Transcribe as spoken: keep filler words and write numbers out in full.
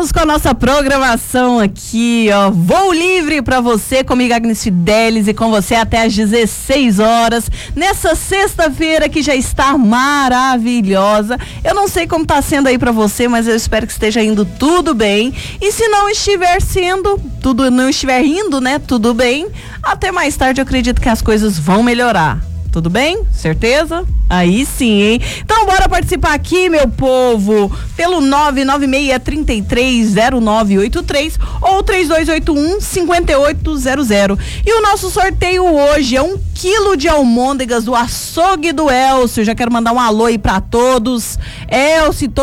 Voltamos com a nossa programação aqui, ó. Voo livre pra você, comigo Agnes Fidelis e com você até às dezesseis horas, nessa sexta-feira que já está maravilhosa. Eu não sei como tá sendo aí pra você, mas eu espero que esteja indo tudo bem. E se não estiver sendo, tudo não estiver indo, né? Tudo bem. Até mais tarde eu acredito que as coisas vão melhorar. Tudo bem? Certeza? Aí sim, hein? Então bora participar aqui, meu povo, pelo nove nove seis, três três zero nove oito três ou três dois oito um, cinco oito zero zero. E o nosso sorteio hoje é um quilo de almôndegas do açougue do Elcio. Já quero mandar um alô aí pra todos. Elcio,